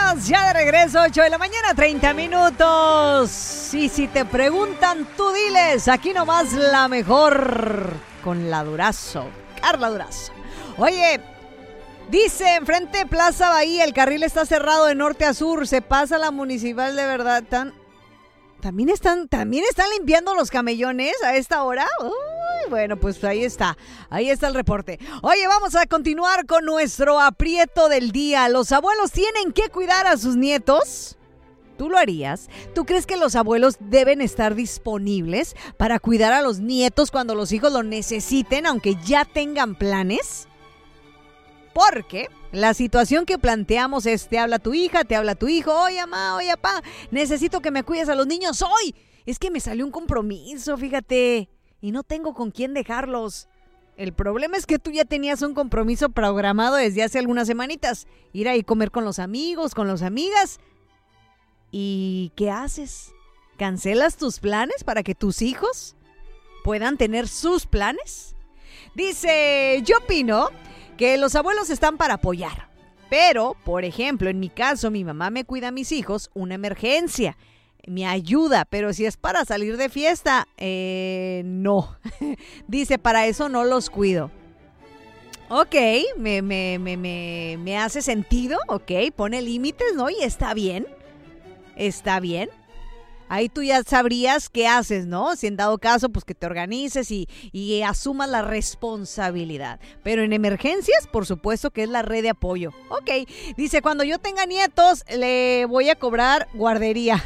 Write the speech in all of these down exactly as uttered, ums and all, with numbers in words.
Estamos ya de regreso, ocho de la mañana, treinta minutos. Y si te preguntan, tú diles, aquí nomás la mejor con la Durazo, Carla Durazo. Oye, dice, enfrente de Plaza Bahía, el carril está cerrado de norte a sur, se pasa la municipal de verdad. Tan, ¿También están, también están limpiando los camellones a esta hora? Uy, bueno, pues ahí está, ahí está el reporte. Oye, vamos a continuar con nuestro aprieto del día. ¿Los abuelos tienen que cuidar a sus nietos? ¿Tú lo harías? ¿Tú crees que los abuelos deben estar disponibles para cuidar a los nietos cuando los hijos lo necesiten, aunque ya tengan planes? Porque la situación que planteamos es, te habla tu hija, te habla tu hijo, oye, mamá, oye, papá, necesito que me cuides a los niños hoy. Es que me salió un compromiso, fíjate, y no tengo con quién dejarlos. El problema es que tú ya tenías un compromiso programado desde hace algunas semanitas, ir a ir a comer con los amigos, con las amigas. ¿Y qué haces? ¿Cancelas tus planes para que tus hijos puedan tener sus planes? Dice, yo opino que los abuelos están para apoyar. Pero, por ejemplo, en mi caso, mi mamá me cuida a mis hijos, una emergencia, me ayuda, pero si es para salir de fiesta, eh, no. Dice, para eso no los cuido. Ok, me, me, me, me, me hace sentido, ok, pone límites, ¿no? Y está bien, está bien. Ahí tú ya sabrías qué haces, ¿no? Si en dado caso, pues que te organices y, y asumas la responsabilidad. Pero en emergencias, por supuesto que es la red de apoyo. Ok, dice, cuando yo tenga nietos, le voy a cobrar guardería.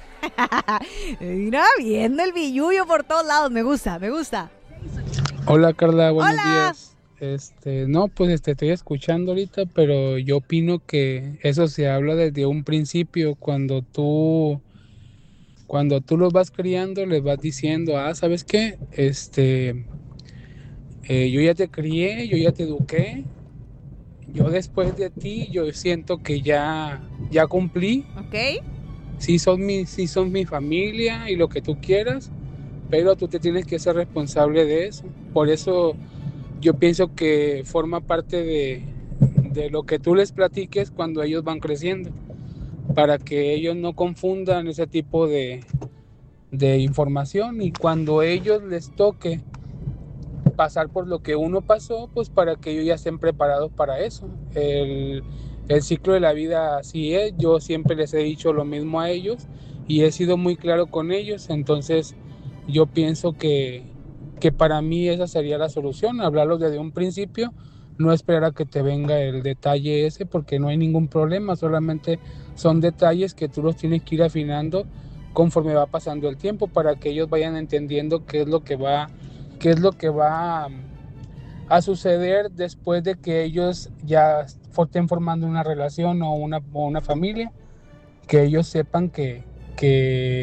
Mira, viendo el billullo por todos lados, me gusta, me gusta. Hola Carla, buenos Hola. días. Este, no, pues este, estoy escuchando ahorita, pero yo opino que eso se habla desde un principio, cuando tú... Cuando tú los vas criando, les vas diciendo, ah, ¿sabes qué? Este, eh, yo ya te crié, yo ya te eduqué, yo después de ti, yo siento que ya, ya cumplí. Ok. Sí son, mi, sí son mi familia y lo que tú quieras, pero tú te tienes que ser responsable de eso. Por eso yo pienso que forma parte de, de lo que tú les platiques cuando ellos van creciendo, para que ellos no confundan ese tipo de, de información, y cuando ellos les toque pasar por lo que uno pasó, pues para que ellos ya estén preparados para eso. El, el ciclo de la vida así es, yo siempre les he dicho lo mismo a ellos y he sido muy claro con ellos, entonces yo pienso que, que para mí esa sería la solución, hablarlos desde un principio, no esperar a que te venga el detalle ese, porque no hay ningún problema, solamente son detalles que tú los tienes que ir afinando conforme va pasando el tiempo, para que ellos vayan entendiendo qué es lo que va, qué es lo que va a suceder después de que ellos ya estén formando una relación o una, o una familia, que ellos sepan que, que